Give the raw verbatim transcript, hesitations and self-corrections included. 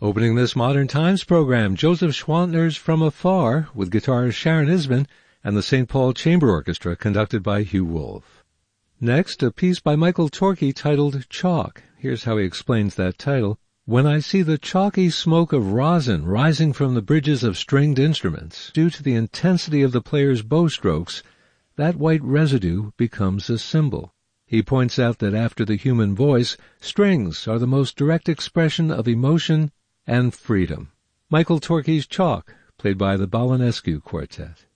Opening this Modern Times program, Joseph Schwantner's From Afar with guitarist Sharon Isbin and the Saint Paul Chamber Orchestra conducted by Hugh Wolf. Next, a piece by Michael Torke titled Chalk. Here's how he explains that title. When I see the chalky smoke of rosin rising from the bridges of stringed instruments due to the intensity of the player's bow strokes, that white residue becomes a symbol. He points out that after the human voice, strings are the most direct expression of emotion and freedom. Michael Torke's Chalk, played by the Balanescu Quartet.